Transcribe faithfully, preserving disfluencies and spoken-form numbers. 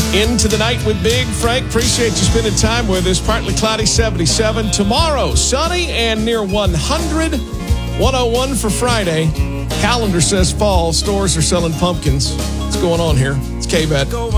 Into the night with Big Frank. Appreciate you spending time with us. Partly cloudy, seventy-seven. Tomorrow, sunny and near one hundred. one oh one for Friday. Calendar says fall. Stores are selling pumpkins. What's going on here? It's K-Bet.